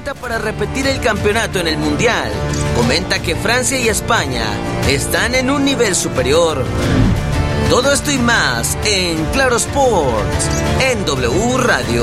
pinta para repetir el campeonato en el Mundial. Comenta que Francia y España están en un nivel superior. Todo esto y más en Claro Sports, en W Radio.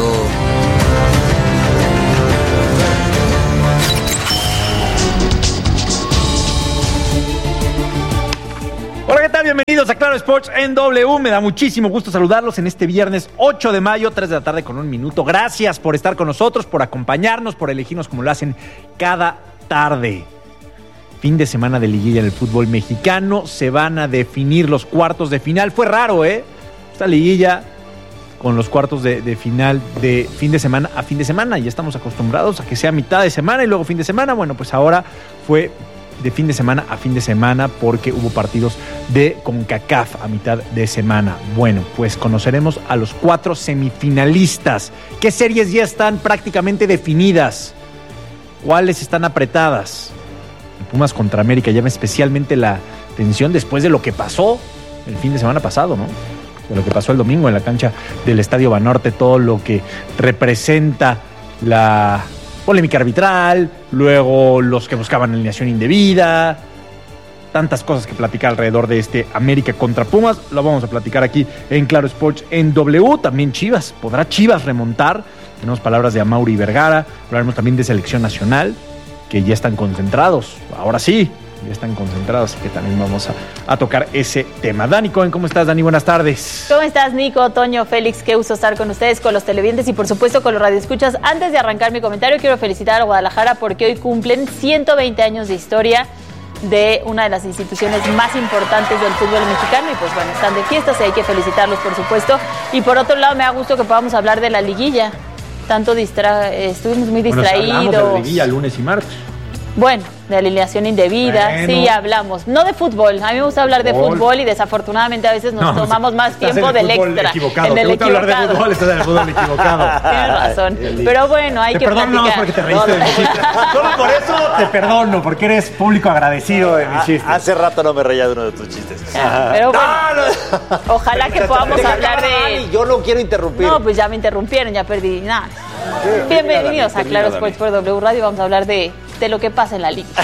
Hola, ¿qué tal? Bienvenidos a Claro Sports en W. Me da muchísimo gusto saludarlos en este viernes 8 de mayo, 3 de la tarde con 1 minuto. Gracias por estar con nosotros, por acompañarnos, por elegirnos como lo hacen cada tarde. Fin de semana de liguilla en el fútbol mexicano. Se van a definir los cuartos de final. Fue raro, esta liguilla con los cuartos de final de fin de semana a fin de semana. Ya estamos acostumbrados a que sea mitad de semana y luego fin de semana. Bueno, pues ahora fue de fin de semana a fin de semana porque hubo partidos de CONCACAF a mitad de semana. Bueno, pues conoceremos a los 4 semifinalistas. ¿Qué series ya están prácticamente definidas? ¿Cuáles están apretadas? Pumas contra América llama especialmente la atención después de lo que pasó el fin de semana pasado, ¿no? De lo que pasó el domingo en la cancha del Estadio Banorte, todo lo que representa la polémica arbitral, luego los que buscaban alineación indebida, tantas cosas que platicar alrededor de este América contra Pumas. Lo vamos a platicar aquí en Claro Sports en W. También Chivas, ¿podrá Chivas remontar? Tenemos palabras de Amaury Vergara, hablaremos también de selección nacional, que ya están concentrados, ahora sí, ya están concentrados, que también vamos a tocar ese tema. Dani Cohen, ¿cómo estás, Dani? Buenas tardes. ¿Cómo estás, Nico, Toño, Félix? Qué gusto estar con ustedes, con los televidentes y por supuesto con los radioescuchas. Antes de arrancar mi comentario, quiero felicitar a Guadalajara porque hoy cumplen 120 años de historia de una de las instituciones más importantes del fútbol mexicano y pues bueno, están de fiestas y hay que felicitarlos, por supuesto. Y por otro lado, me da gusto que podamos hablar de la liguilla. Estuvimos muy distraídos. Hablamos de la liguilla lunes y martes. Bueno, de alineación indebida, bueno. Sí, hablamos. No de fútbol, a mí me gusta hablar de fútbol y desafortunadamente a veces nos tomamos más tiempo del extra. En el equivocado. Hablar de fútbol, estás en el fútbol equivocado. Tienes razón, pero bueno, hay que platicar. Te perdono porque te reíste de mi chiste. Solo por eso te perdono, porque eres público agradecido de mi chiste. Hace rato no me reía de uno de tus chistes. Pero bueno, ojalá que podamos hablar de... Yo no quiero interrumpir. No, pues ya me interrumpieron, ya perdí nada. Bienvenidos a Claro Sports por W Radio, vamos a hablar de lo que pasa en la liga.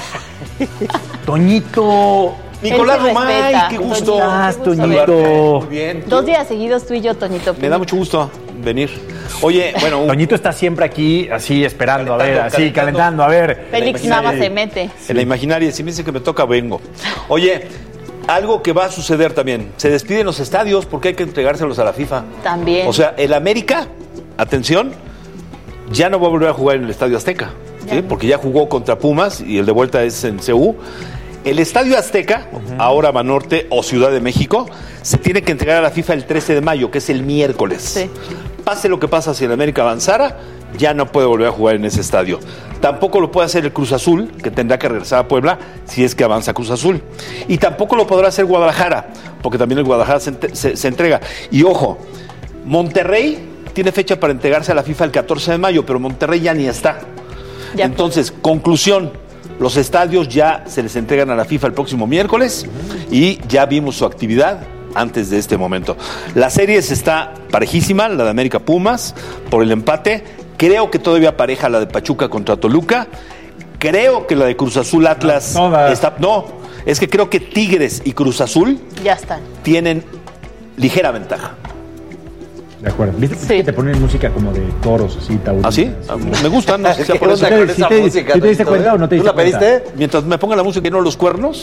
Toñito. Nicolás Romay, qué gusto. Toñito. Muy bien. 2 días seguidos tú y yo, Toñito. Me da mucho gusto venir. Oye, bueno. Toñito está siempre aquí, así esperando, calentando, a ver. Félix nada más se mete. En la imaginaria, si me dicen que me toca, vengo. Oye, algo que va a suceder también. Se despiden los estadios porque hay que entregárselos a la FIFA. También. O sea, el América, atención, ya no va a volver a jugar en el Estadio Azteca. ¿Sí? Porque ya jugó contra Pumas y el de vuelta es en CU. El Estadio Azteca, ahora Banorte o Ciudad de México, se tiene que entregar a la FIFA el 13 de mayo, que es el miércoles. Sí. Pase lo que pasa, si el América avanzara, ya no puede volver a jugar en ese estadio. Tampoco lo puede hacer el Cruz Azul, que tendrá que regresar a Puebla si es que avanza Cruz Azul. Y tampoco lo podrá hacer Guadalajara, porque también el Guadalajara se entrega. Y ojo, Monterrey tiene fecha para entregarse a la FIFA el 14 de mayo, pero Monterrey ya ni está. Entonces, conclusión, los estadios ya se les entregan a la FIFA el próximo miércoles y ya vimos su actividad antes de este momento. La serie está parejísima, la de América Pumas, por el empate. Creo que todavía pareja la de Pachuca contra Toluca. Creo que la de Cruz Azul Atlas está... No, es que creo que Tigres y Cruz Azul ya están. Tienen ligera ventaja. De acuerdo. ¿Viste que te ponen música como de toros, así, taurinos? ¿Ah, sí? Me gustan, no sé si por eso. ¿Sí te diste cuenta o no te diste cuenta? ¿Tú la pediste? Mientras me pongan la música y no los cuernos.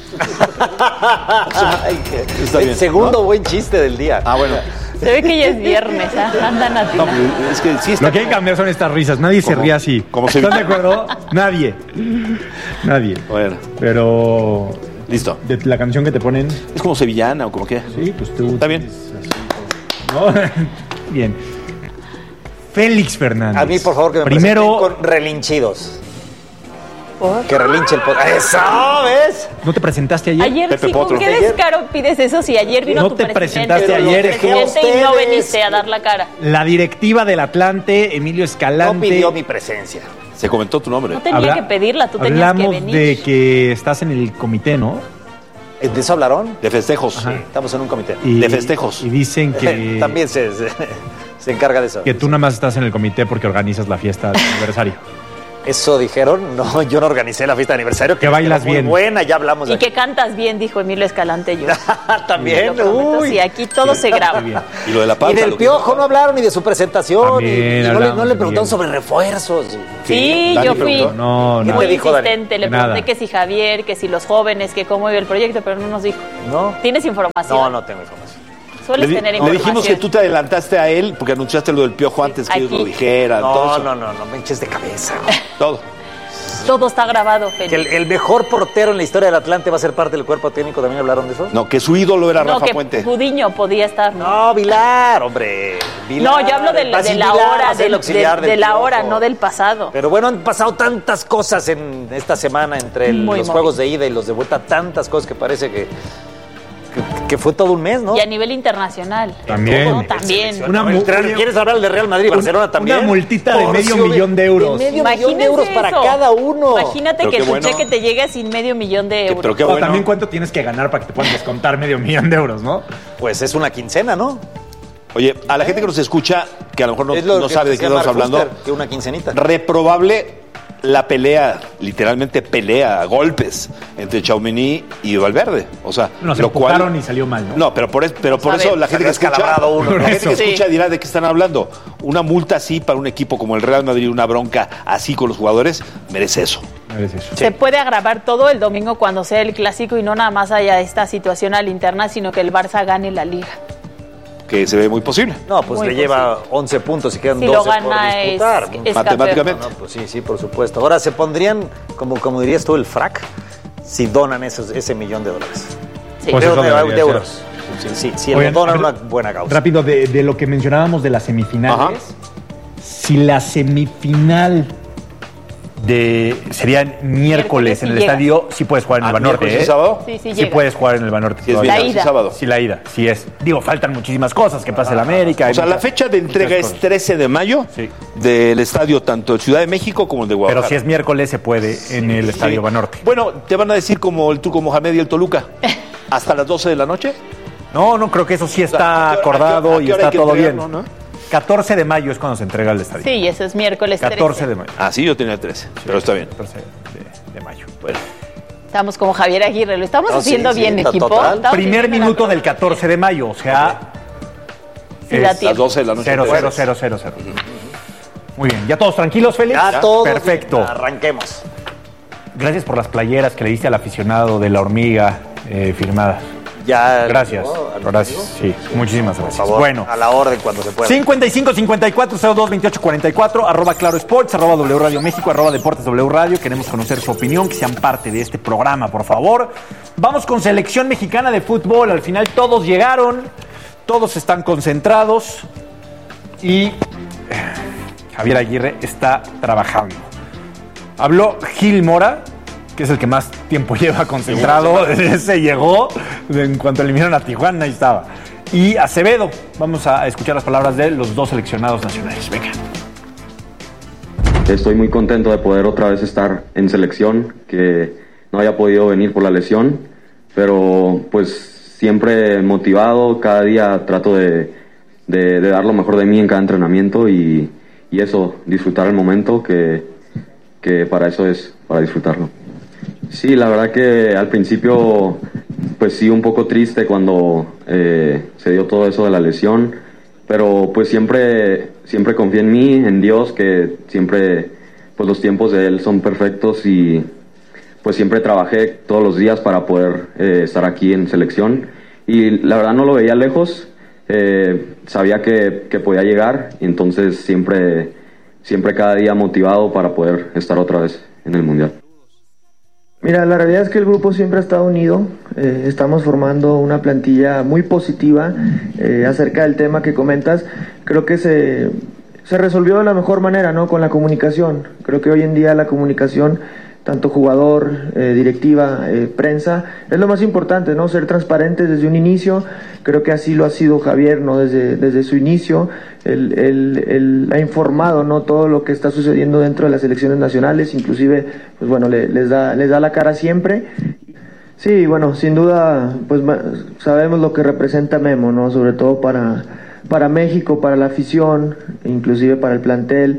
El segundo buen chiste del día. Ah, bueno. Se ve que ya es viernes, andan a ti. No, es que sí está. Lo que hay que cambiar son estas risas. Nadie se ríe así. ¿Están de acuerdo? Nadie. Bueno. Pero... Listo. De la canción que te ponen... ¿Es como sevillana o como qué? Sí, pues tú... Está bien. ¿No? Bien. Félix Fernández. A mí, por favor, que me presenten con relinchidos. ¿Por? Que relinche el podcast. ¡Eso! ¿Ves? ¿No te presentaste ayer? Ayer Pepe sí, Potro. ¿con qué descaro pides eso si ayer vino tu presidente? No te presentaste ayer. Y no veniste a dar la cara. La directiva del Atlante, Emilio Escalante... No pidió mi presencia. Se comentó tu nombre. No tenía que pedirla, tú tenías que venir. Hablamos de que estás en el comité, ¿no? ¿De eso hablaron? De festejos. Sí, estamos en un comité. De festejos. Y dicen que... También se encarga de eso. Que tú nada más estás en el comité porque organizas la fiesta de aniversario. Eso dijeron. No, yo no organicé la fiesta de aniversario. Que bailas muy bien. buena, ya hablamos de Y que cantas bien, dijo Emilio Escalante. Yo también. Te lo prometo, Uy. sí, aquí todo se graba. Y lo de la pausa. Y del lo que- Piojo no hablaron ni de su presentación. También y no hablamos le preguntaron bien. sobre refuerzos. Sí, Dani yo fui preguntó. No, ¿Qué no. te muy dijo, Dani? insistente. Le Nada. pregunté que si Javier, que si los jóvenes, que cómo iba el proyecto, pero no nos dijo. ¿No? ¿Tienes información? No, no tengo información. Sueles tener Le información. dijimos que tú te adelantaste a él porque anunciaste lo del Piojo antes que ellos Aquí. lo dijeran. todo No, eso. no me eches de cabeza. Todo. Todo está grabado, Que Félix. el mejor portero en la historia del Atlante va a ser parte del cuerpo técnico. ¿También hablaron de eso? No, que su ídolo era No, Rafa que Puente. Gudiño podía estar, ¿no? No, Vilar, hombre. No, yo hablo de la hora, del auxiliar de del la Piojo. hora, no del pasado. Pero bueno, han pasado tantas cosas en esta semana entre Muy los movido. juegos de ida y los de vuelta, tantas cosas que parece que fue todo un mes, ¿no? Y a nivel internacional. También. No, también. Una mu- ¿Quieres hablar de Real Madrid y Barcelona también? una multita de medio millón de euros. De medio millón de Imagínense euros para eso. cada uno. Imagínate Pero que qué tu bueno. cheque te llegue sin $500,000 euros. Pero qué O bueno. también cuánto tienes que ganar para que te puedan descontar $500,000 ¿no? Pues es una quincena, ¿no? Oye, a la gente que nos escucha, que a lo mejor Es lo no que sabe de qué decía estamos Mark hablando, Fuster, que una quincenita. reprobable la pelea, literalmente pelea a golpes entre Tchouaméni y Valverde. O sea, Nos lo empujaron cual... y salió mal, ¿no? No, pero por eso la gente que escucha, descalabrado uno, ¿no? la gente que Sí. escucha dirá de qué están hablando. Una multa así para un equipo como el Real Madrid, una bronca así con los jugadores, merece eso. Eres eso. Se puede agravar todo el domingo cuando sea el clásico y no nada más haya esta situación al interna, sino que el Barça gane la liga. Que se ve muy posible. No, pues Muy le lleva 11 puntos y quedan Si 12 lo por gana disputar. es Matemáticamente. No, pues sí, pues supuesto. Ahora se pondrían, como dirías tú, el frac si donan ese $1 millón. Sí. Pues de, eso de debería euros. Sí, si Oigan, lo donan a una ver, buena causa. Rápido, de lo que mencionábamos de las semifinales. Ajá. Si la semifinal sería miércoles en el si llega. estadio, sí puedes jugar en el Banorte, ¿Miércoles y ¿eh? sábado? Sí, sí Sí llega. puedes jugar en el Banorte. Si es todavía. La viernes y ida. sábado. Sí, la ida, sí es. Digo, faltan muchísimas cosas que pasa en América. O sea, la fecha de entrega es 13 de mayo Sí. del estadio tanto de Ciudad de México como el de Guadalajara. Pero si es miércoles se puede en el estadio Sí. Banorte. Bueno, te van a decir como el Turco Mohamed y el Toluca. ¿Hasta las 12 de la noche? No, creo que eso sí está ¿a qué hora- acordado a qué y hora está hay que todo bien. entregarlo, no? 14 de mayo es cuando se entrega el estadio. Sí, eso es miércoles 14 13. de mayo. Ah, sí, yo tenía 13, pero está bien. 14 de mayo. Bueno. Estamos como Javier Aguirre, lo estamos No, haciendo sí, bien, sí, equipo. total. Estamos Primer haciendo la minuto cosa. del 14 de mayo, o sea, Sí, da es tiempo. Las 12 de la noche. 0-0-0-0-0. Muy bien, ¿ya todos tranquilos, Félix? Ya todos. Perfecto. Arranquemos. Gracias por las playeras que le diste al aficionado de La Hormiga firmadas. Ya. Gracias. ¿no? Gracias, sí. Muchísimas Por gracias. favor, Bueno. a la orden cuando se pueda. 55-54-02-28-44, arroba Claro Sports, arroba W Radio México, arroba Deportes W Radio. Queremos conocer su opinión, que sean parte de este programa, por favor. Vamos con selección mexicana de fútbol. Al final todos llegaron, todos están concentrados y Javier Aguirre está trabajando. Habló Gil Mora, que es el que más tiempo lleva concentrado. Se llegó en cuanto eliminaron a Tijuana, ahí estaba. Y Acevedo, vamos a escuchar las palabras de los dos seleccionados nacionales. Venga. Estoy muy contento de poder otra vez estar en selección, que no haya podido venir por la lesión, pero pues siempre motivado, cada día trato de dar lo mejor de mí en cada entrenamiento y eso, disfrutar el momento, que para eso es, para disfrutarlo. Sí, la verdad que al principio pues sí, un poco triste cuando se dio todo eso de la lesión, pero pues siempre confié en mí, en Dios, que siempre pues los tiempos de Él son perfectos y pues siempre trabajé todos los días para poder estar aquí en selección y la verdad no lo veía lejos, sabía que podía llegar y entonces siempre cada día motivado para poder estar otra vez en el Mundial. Mira, la realidad es que el grupo siempre ha estado unido, estamos formando una plantilla muy positiva acerca del tema que comentas. Creo que se resolvió de la mejor manera, ¿no? Con la comunicación. Creo que hoy en día la comunicación, tanto jugador, directiva, prensa, es lo más importante, ¿no? Ser transparentes desde un inicio. Creo que así lo ha sido Javier, ¿no? Desde su inicio, él ha informado, ¿no? Todo lo que está sucediendo dentro de las selecciones nacionales, inclusive, pues bueno, les da la cara siempre. Sí, bueno, sin duda, pues sabemos lo que representa Memo, ¿no? Sobre todo para México, para la afición, inclusive para el plantel.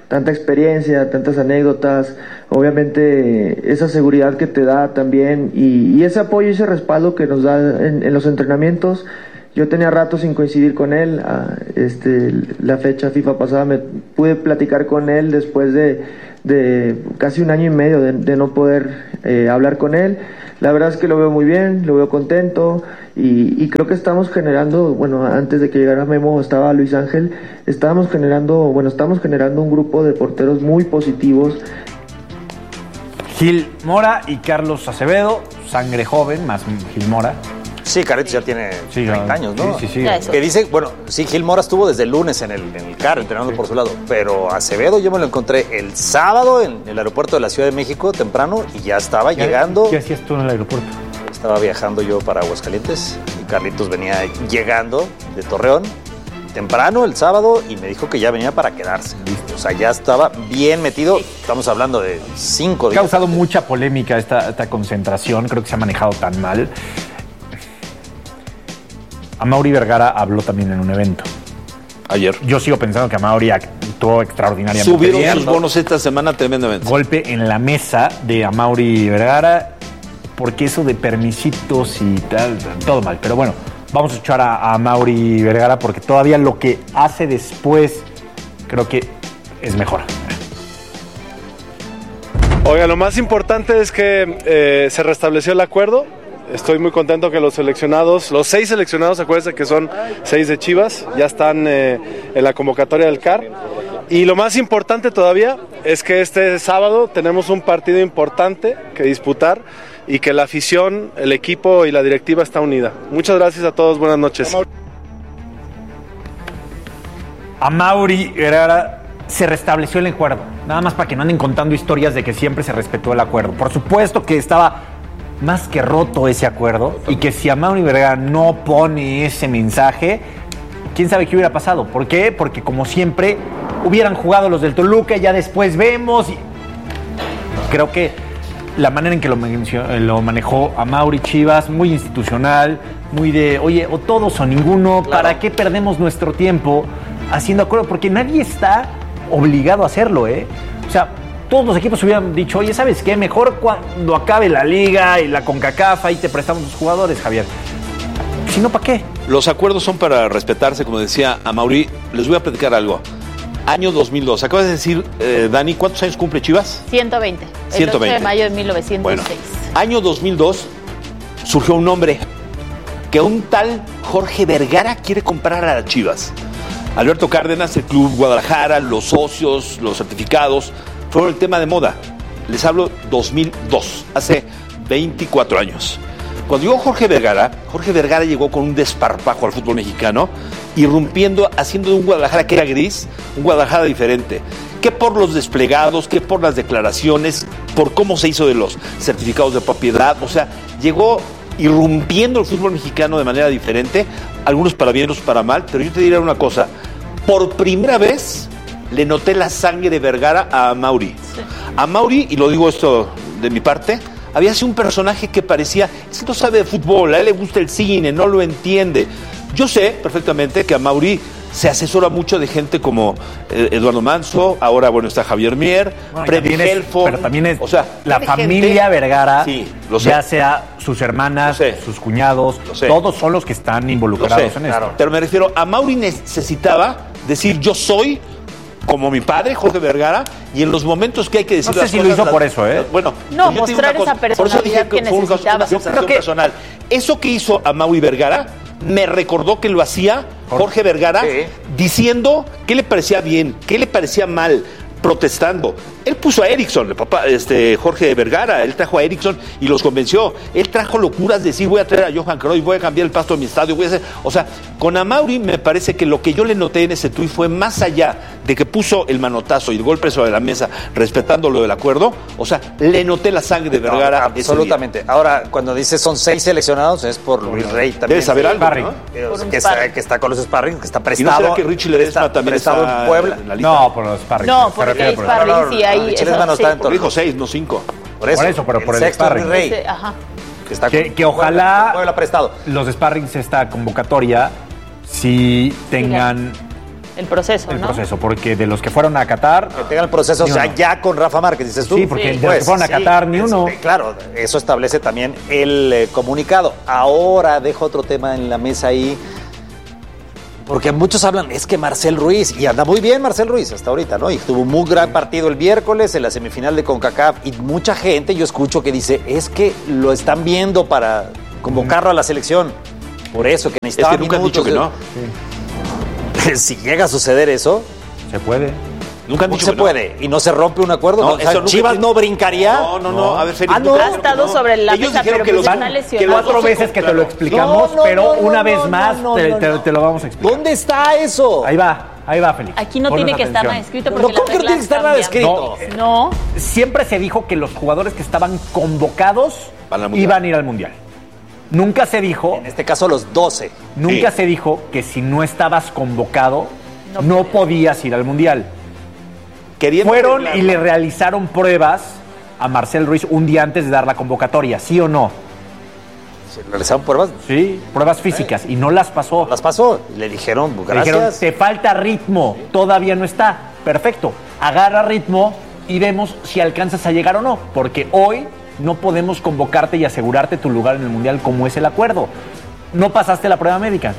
tanta experiencia, tantas anécdotas, obviamente esa seguridad que te da también y ese apoyo y ese respaldo que nos da en los entrenamientos. Yo tenía rato sin coincidir con él, la fecha FIFA pasada me pude platicar con él después de casi 1 año y medio de no poder hablar con él. La verdad es que lo veo muy bien, lo veo contento y creo que estamos generando, bueno, antes de que llegara Memo estaba Luis Ángel, estamos generando un grupo de porteros muy positivos. Gil Mora y Carlos Acevedo, sangre joven, más Gil Mora. Sí, Carlitos ya tiene 30 años, ¿no? Sí. Que dice, bueno, sí, Gil Mora estuvo desde el lunes en el CAR entrenando por su lado, pero Acevedo yo me lo encontré el sábado en el aeropuerto de la Ciudad de México temprano y ya estaba llegando. ¿Qué hacías tú en el aeropuerto? Estaba viajando yo para Aguascalientes y Carlitos venía llegando de Torreón temprano el sábado y me dijo que ya venía para quedarse. O sea, ya estaba bien metido. Estamos hablando de 5 días. Ha causado mucha polémica esta concentración, creo que se ha manejado tan mal. Amaury Vergara habló también en un evento. Ayer. Yo sigo pensando que Amaury actuó extraordinariamente Subieron bien. sus bonos esta semana tremendamente. Golpe en la mesa de Amaury Vergara, porque eso de permisitos y tal, todo mal. Pero bueno, vamos a escuchar a Amaury Vergara porque todavía lo que hace después creo que es mejor. Oiga, lo más importante es que se restableció el acuerdo. Estoy muy contento que los 6 seleccionados, acuérdense que son 6 de Chivas, ya están en la convocatoria del CAR. Y lo más importante todavía es que este sábado tenemos un partido importante que disputar y que la afición, el equipo y la directiva está unida. Muchas gracias a todos, buenas noches. Amaury Vergara se restableció el acuerdo, nada más para que no anden contando historias de que siempre se respetó el acuerdo. Por supuesto que estaba más que roto ese acuerdo y que si Amaury Vergara no pone ese mensaje, quién sabe qué hubiera pasado. ¿Por qué? Porque como siempre hubieran jugado los del Toluca y ya después vemos. Y creo que la manera en que lo manejó Amaury Chivas, muy institucional, muy de, oye, o todos o ninguno, claro. ¿Para qué perdemos nuestro tiempo haciendo acuerdo? Porque nadie está obligado a hacerlo, ¿eh? O sea, todos los equipos hubieran dicho, oye, ¿sabes qué? Mejor cuando acabe la liga y la CONCACAF, ahí te prestamos los jugadores, Javier. Si no, ¿para qué? Los acuerdos son para respetarse, como decía Amaury. Les voy a platicar algo. Año 2002. Acabas de decir, Dani, ¿cuántos años cumple Chivas? 120. 120. El 8 de mayo de 1906. Bueno, año 2002 surgió un nombre que un tal Jorge Vergara quiere comprar a las Chivas. Alberto Cárdenas, el Club Guadalajara, los socios, los certificados, fueron el tema de moda. Les hablo 2002, hace 24 años. Cuando llegó Jorge Vergara llegó con un desparpajo al fútbol mexicano, irrumpiendo, haciendo de un Guadalajara que era gris, un Guadalajara diferente. Que por los desplegados, que por las declaraciones, por cómo se hizo de los certificados de propiedad. O sea, llegó irrumpiendo el fútbol mexicano de manera diferente, algunos para bien, otros para mal, pero yo te diré una cosa, por primera vez le noté la sangre de Vergara a Amaury. Sí. Amaury, y lo digo esto de mi parte, había sido un personaje que parecía, es que no sabe de fútbol, a él le gusta el cine, no lo entiende. Yo sé perfectamente que Amaury se asesora mucho de gente como Eduardo Manso, ahora bueno está Javier Mier, Freddy Helford. Pero también es, o sea, la familia gente, Vergara, sí, lo sé, ya sea sus hermanas, sus cuñados, todos son los que están involucrados en esto. Claro. Pero me refiero, Amaury necesitaba decir yo soy como mi padre, Jorge Vergara, y en los momentos que hay que decir no sé si lo hizo por eso, ¿eh? Bueno, no, mostrar esa personalidad por eso dije que necesitaba. Una sensación personal. Eso que hizo Amaury Vergara me recordó que lo hacía Jorge Vergara, diciendo qué le parecía bien, qué le parecía mal, protestando. Él puso a Erickson, el papá, Jorge Vergara, él trajo a Erickson y los convenció. Él trajo locuras de decir, voy a traer a Johan Cruyff, voy a cambiar el pasto de mi estadio, voy a hacer... O sea, con Amaury me parece que lo que yo le noté en ese tuit fue más allá de que puso el manotazo y el golpe sobre la mesa, respetando lo del acuerdo, o sea, le noté la sangre de Vergara. No, absolutamente. Ahora, cuando dices son 6 seleccionados, es por Luis Rey también. Debe saber algo, Sparring, ¿no? Que está con los Sparring, que está prestado. ¿Y no será que Richie Ledesma también está en Puebla? En la lista? No, por los Sparring. No, porque hay Sparring sí hay... Richie Ledesma no está en todo. Dijo 6, no 5. Por eso, pero por el Sparring. Rey. Ajá. Que ojalá Puebla prestado. los Sparrings esta convocatoria sí tengan el proceso, El ¿no? proceso, porque de los que fueron a Qatar, Que tenga el proceso, Ni o sea, uno. ya con Rafa Márquez, dices tú. sí, porque Sí. de los que fueron a Qatar ni uno. Claro, eso establece también el comunicado. Ahora dejo otro tema en la mesa ahí. Porque muchos hablan, es que Marcel Ruiz, y anda muy bien Marcel Ruiz hasta ahorita, ¿no? Y tuvo un muy gran partido el miércoles en la semifinal de CONCACAF. Y mucha gente, yo escucho que dice, es que lo están viendo para convocarlo a la selección. Por eso, que Es necesitaba que nunca han dicho que no. Si llega a suceder eso, Se puede. Nunca han ¿cómo dicho se que no. puede? ¿Y no se rompe un acuerdo? No, O sea, eso nunca- ¿Chivas no brincaría? No. A ver, Félix. Ah, ¿no? ¿tú Ha crees? estado No. sobre la Ellos mesa, dijeron pero que pues los ya van está lesionado. Cuatro veces que te lo explicamos, pero una vez más te lo vamos a explicar. ¿Dónde está eso? Ahí va, Félix. Aquí no Ponnos tiene que estar nada atención. escrito No, porque ¿cómo las que no tiene que estar nada reglas escrito? cambian. No, Siempre se dijo que los jugadores que estaban convocados Van al Mundial. iban a ir al Mundial. Nunca se dijo, En este caso, los 12. nunca Sí. se dijo que si no estabas convocado, No no podías. podías ir al Mundial. Queriendo Fueron arreglarlo. y le realizaron pruebas a Marcel Ruiz un día antes de dar la convocatoria, ¿sí o no? ¿Se realizaron pruebas? Sí, pruebas físicas y no las pasó. Las pasó. Le dijeron, Le gracias. dijeron, te falta ritmo, todavía no está. Perfecto, agarra ritmo y vemos si alcanzas a llegar o no, porque hoy no podemos convocarte y asegurarte tu lugar en el Mundial como es el acuerdo. No pasaste la prueba médica.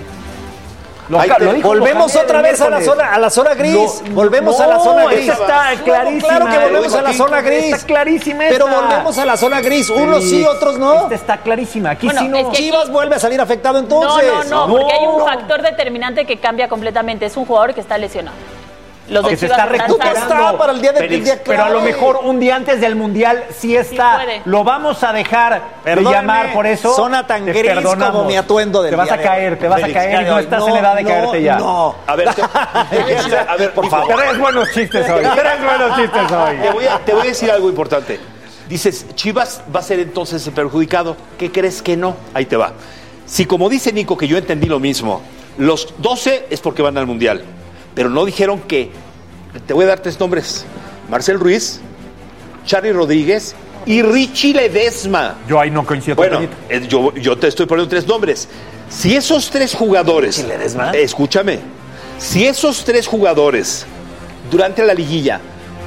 Ahí te- dijo Volvemos Mohamed otra el vez a la miércoles. zona gris. No, volvemos no, a la zona gris. esa está clarísima. Claro que volvemos a la Aquí zona gris. Está clarísima Pero esta. volvemos a la zona gris. Unos sí, Félix, otros no. Esta está clarísima. Aquí Bueno, sí no. es que aquí- Chivas vuelve a salir afectado entonces. no, porque hay un No. factor determinante que cambia completamente. Es un jugador que está lesionado. Los de Que se Chivas está están ¿Dónde recuperando. está para el día del Félix, día Pero a lo clave? mejor un día antes del Mundial sí está. puede. Lo vamos a dejar Perdóneme, de llamar por eso. zona tan Te gris perdonamos. como mi atuendo del Te vas día a de caer, hoy. te vas a Félix, caer y ya no de estás hoy. en edad de caerte ya. No. A ver, te voy a decir, a ver, por favor. Tres buenos chistes hoy. Tres buenos chistes hoy. Te voy a decir algo importante. Dices, Chivas va a ser entonces el perjudicado. ¿Qué crees que no? Ahí te va. Si como dice Nico, que yo entendí lo mismo, los 12 es porque van al Mundial, pero no dijeron que, te voy a dar 3 nombres, Marcel Ruiz, Charly Rodríguez y Richie Ledesma. Yo ahí no coincido con Bueno, Toñito. yo te estoy poniendo 3 nombres. Si esos 3 jugadores, ¿Richie Ledesma? escúchame, si esos 3 jugadores durante la liguilla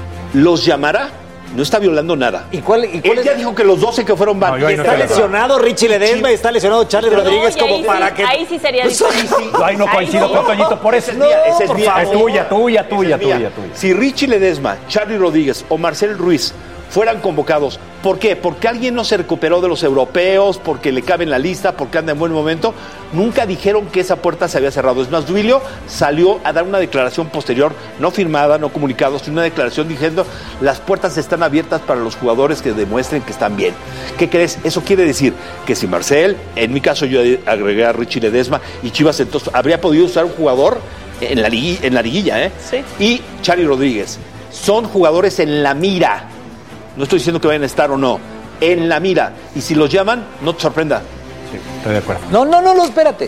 los llamara, no está violando nada. ¿Y cuál Él es? ya dijo que los 12 que fueron van. No, yo ahí Y no Está estoy de acuerdo. lesionado Richie Ledesma y está lesionado Charly Rodríguez y como ahí para sí, que... ahí sí sería Pues, diferente. Yo ahí no coincido Ahí con no. Toñito. Por eso No, esa es por mía, favor. es tuya. Esa es mía. Si Richie Ledesma, Charly Rodríguez o Marcel Ruiz fueran convocados, ¿por qué? Porque alguien no se recuperó de los europeos, porque le cabe en la lista, porque anda en buen momento. Nunca dijeron que esa puerta se había cerrado. Es más, Duilio salió a dar una declaración posterior, no firmada, no comunicado, sino una declaración diciendo las puertas están abiertas para los jugadores que demuestren que están bien. ¿Qué crees? Eso quiere decir que si Marcel, en mi caso yo agregué a Richie Ledesma y Chivas, entonces habría podido usar un jugador en la liguilla, ¿eh? Sí. Y Charly Rodríguez. Son jugadores en la mira. No estoy diciendo que vayan a estar o no. En la mira. Y si los llaman, no te sorprenda. Sí, estoy de acuerdo. No, espérate.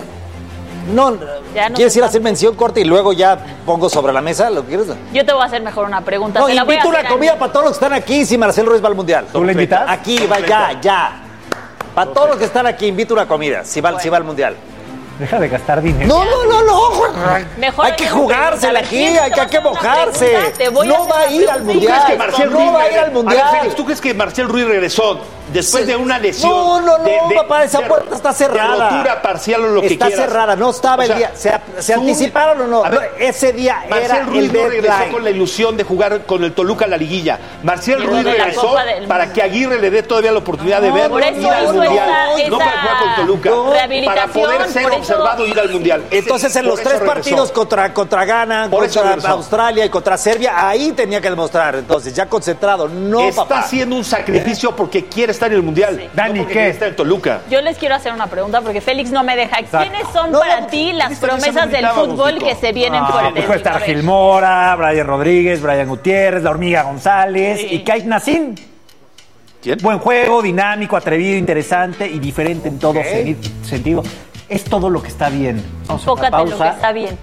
No, Ya no ¿quieres ir a se hacer mención corta y luego ya pongo sobre la mesa lo que quieres? Yo te voy a hacer mejor una pregunta. No, Te la voy a invito una hacer comida para todos los que están aquí si Marcel Ruiz va al Mundial. ¿Tú lo invitas? Aquí, va, ya. Para todos los que están aquí, invito una comida si va al Mundial. Deja de gastar dinero. No. Mejor Hay que hagamos jugársela pregunta. aquí, ¿Quién te hay va a que hacer una mojarse. pregunta? Te voy a No hacer va a una ir al pregunta. Mundial. ¿Tú crees que Marcel No Ruiz va a ir al Mundial. A ver, Félix, ¿tú crees que Marcel Ruiz regresó después de una lesión? No, papá, esa puerta está cerrada. De rotura parcial o lo que Está quieras. cerrada, no estaba O sea, el día. ¿Se tú- anticiparon o no? A ver, Ese día era Marcel Ruiz el no regresó deadline. con la ilusión de jugar con el Toluca la liguilla. Marcel Pero Ruiz de la regresó Copa del para Mundo. que Aguirre le dé todavía la oportunidad de ver por eso ir al hizo Mundial. esa No para jugar con Toluca. rehabilitación, Para poder ser por eso- observado y ir al Mundial. Entonces, en Por los eso 3 regresó. partidos contra Ghana, Por eso contra regresó. Australia y contra Serbia, ahí tenía que demostrar. Entonces, ya concentrado. No, Está papá. haciendo un sacrificio porque quiere estar en el Mundial. Dani, no porque ¿qué? quiere estar en Toluca. Yo les quiero hacer una pregunta porque Félix no me deja. ¿Quiénes son No, para no, ti las Listo, ya promesas del gritábamos, fútbol Nico. que se vienen fuertes? Dijo estar A ver. Gil Mora, Brian Rodríguez, Brian Gutiérrez, la Hormiga González Sí. y Kait Nassim. ¿Quién? Buen juego, dinámico, atrevido, interesante y diferente en todo sentido. Es todo lo que está bien. Vamos a una Enfócate en lo que pausa. está bien.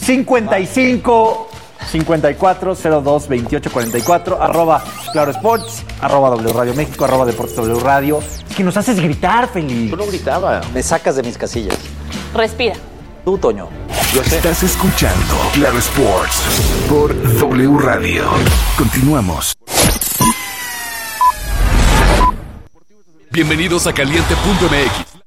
55 54 02 28 44 arroba Claro Sports, arroba W Radio México, arroba Deportes W Radio. Es que nos haces gritar, Feliz. Yo no gritaba. Me sacas de mis casillas. Respira. Tú, Toño. Yo sé. Estás escuchando Claro Sports por W Radio. Continuamos. Bienvenidos a Caliente.mx.